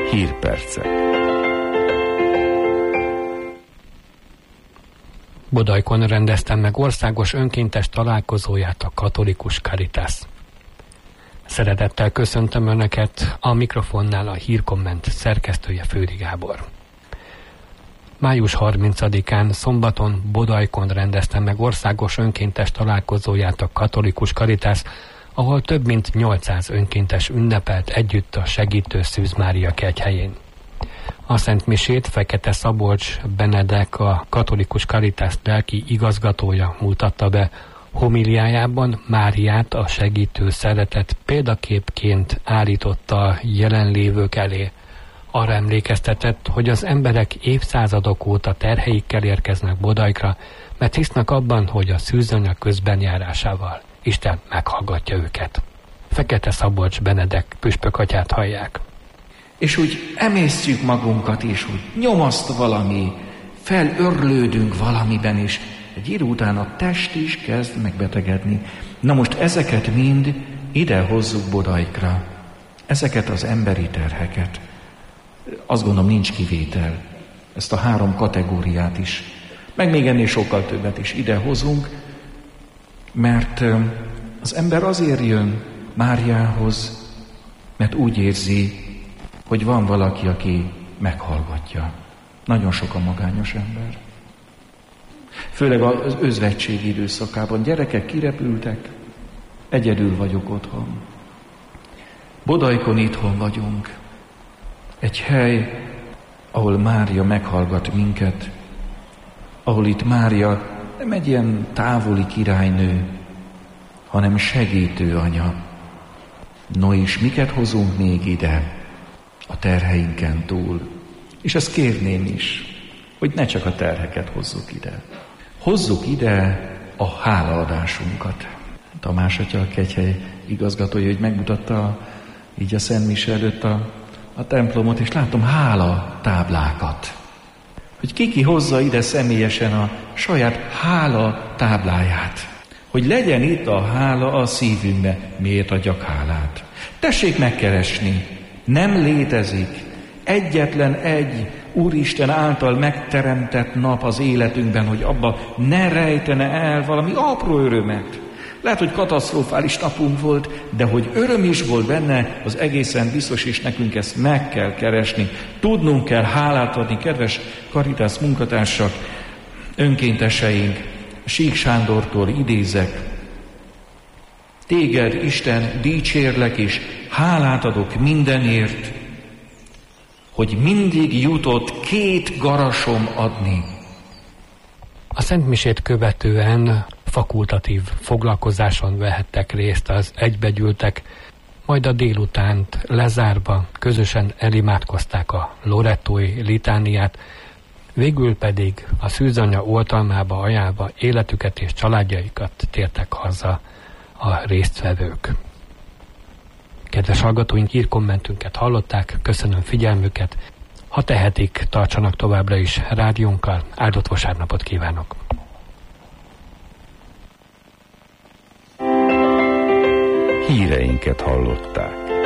Hírpercek. Bodajkon rendeztem meg országos önkéntes találkozóját a katolikus Caritas. Szeretettel köszöntöm Önöket, a mikrofonnál a Hírkomment szerkesztője Fődi Gábor. Május 30-án szombaton Bodajkon rendeztem meg országos önkéntes találkozóját a katolikus Caritas, ahol több mint 800 önkéntes ünnepelt együtt a Segítő Szűz Mária kegyhelyén. A szentmisét Fekete Szabolcs Benedek, a katolikus Caritas lelki igazgatója mutatta be. Homiliájában Máriát, a segítő szeretet példaképként állította a jelenlévők elé. Arra emlékeztetett, hogy az emberek évszázadok óta terheikkel érkeznek Bodajkra, mert hisznek abban, hogy a szűzanya közbenjárásával Isten meghallgatja őket. Fekete Szabolcs Benedek püspökatyát hallják. És úgy emésztjük magunkat, és úgy nyomaszt valami, felörlődünk valamiben, és egy idő után a test is kezd megbetegedni. Na most ezeket mind ide hozzuk Bodajkra. Ezeket az emberi terheket. Azt gondolom, nincs kivétel. Ezt a 3 kategóriát is, meg még ennél sokkal többet is ide hozunk, mert az ember azért jön Máriához, mert úgy érzi, hogy van valaki, aki meghallgatja. Nagyon sok a magányos ember. Főleg az özvegység időszakában. Gyerekek kirepültek, egyedül vagyok otthon. Bodajkon itthon vagyunk. Egy hely, ahol Mária meghallgat minket, ahol itt Mária nem egy ilyen távoli királynő, hanem segítő anya. No és miket hozunk még ide a terheinken túl? És ezt kérném is, hogy ne csak a terheket hozzuk ide. Hozzuk ide a hálaadásunkat. Tamás atya, a kegyhely igazgatója, hogy megmutatta így a Szent Mise előtt a templomot, és látom hála táblákat. Hogy ki hozza ide személyesen a saját hála tábláját. Hogy legyen itt a hála a szívünkbe. Miért adjak hálát? Tessék megkeresni. Nem létezik egyetlen egy Úristen által megteremtett nap az életünkben, hogy abba ne rejtene el valami apró örömet. Lehet, hogy katasztrofális napunk volt, de hogy öröm is volt benne, az egészen biztos, és nekünk ezt meg kell keresni. Tudnunk kell hálát adni, kedves Caritas munkatársak, önkénteseink. Sík Sándortól idézek. Téged, Isten, dicsérlek, és hálát adok mindenért, hogy mindig jutott 2 garasom adni. A szentmisét követően fakultatív foglalkozáson vehettek részt az egybegyűltek, majd a délutánt lezárva közösen elimádkozták a lorettói litániát, végül pedig a szűzanya oltalmába ajánlva életüket és családjaikat tértek haza a résztvevők. Kedves hallgatóink, hírkommentünket hallották, köszönöm figyelmüket. Ha tehetik, tartsanak továbbra is rádiónkkal. Áldott vasárnapot kívánok! Híreinket hallották.